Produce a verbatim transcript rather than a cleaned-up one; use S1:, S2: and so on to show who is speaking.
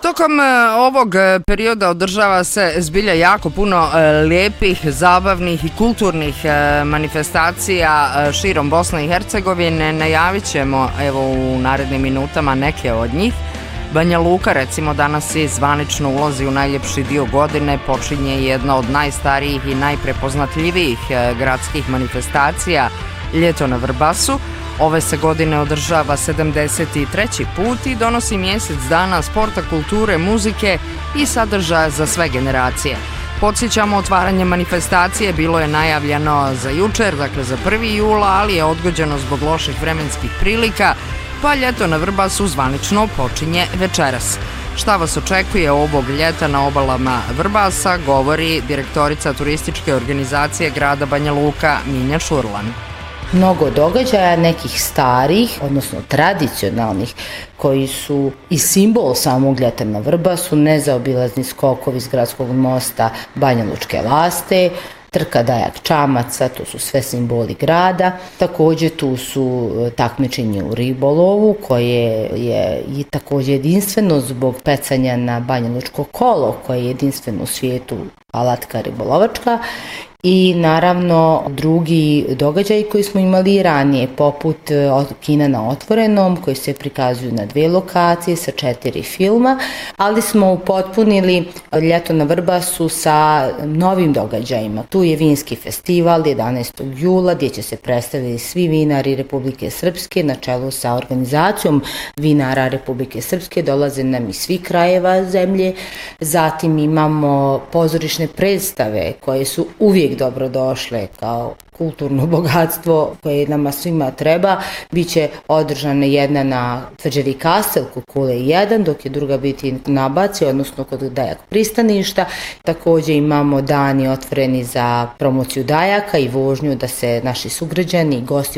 S1: Tokom ovog perioda održava se zbilja jako puno lijepih, zabavnih i kulturnih manifestacija širom Bosne i Hercegovine. Najavit ćemo evo u narednim minutama neke od njih. Banja Luka recimo danas je zvanično ulazi u najljepši dio godine, počinje jedna od najstarijih i najprepoznatljivijih gradskih manifestacija, Ljeto na Vrbasu. Ove se godine održava sedamdeset treći put i donosi mjesec dana sporta, kulture, muzike i sadržaja za sve generacije. Podsjećamo, otvaranje manifestacije bilo je najavljeno za jučer, dakle za prvog jula, ali je odgođeno zbog loših vremenskih prilika, pa Ljeto na Vrbasu zvanično počinje večeras. Šta vas očekuje ovog ljeta na obalama Vrbasa, govori direktorica turističke organizacije grada Banja Luka Minja Šurlan.
S2: Mnogo događaja, nekih starih, odnosno tradicionalnih, koji su i simbol samog Ljeta na Vrbasu, nezaobilazni skokovi s gradskog mosta Banja Lučke Laste, trka Dajak čamaca, to su sve simboli grada. Također tu su takmičenje u ribolovu koje je i također jedinstveno zbog pecanja na Banja Lučko kolo koje je jedinstveno u svijetu, alatka ribolovačka. I naravno drugi događaj koji smo imali ranije, poput Kina na otvorenom, koji se prikazuju na dve lokacije sa četiri filma, ali smo upotpunili Ljeto na Vrbasu sa novim događajima. Tu je vinski festival jedanaestog jula gdje će se predstaviti svi vinari Republike Srpske na čelu sa organizacijom vinara Republike Srpske, dolaze nam iz svih krajeva zemlje. Zatim imamo pozorišne predstave koje su uvijek dobrodošle kao kulturno bogatstvo koje nama svima treba. Biće održana jedna na Tvrđavi Kastel kod Kule jedan, dok je druga biti na Baci, odnosno kod Dajak pristaništa. Također imamo dani otvoreni za promociju Dajaka i vožnju da se naši sugrađani i gosti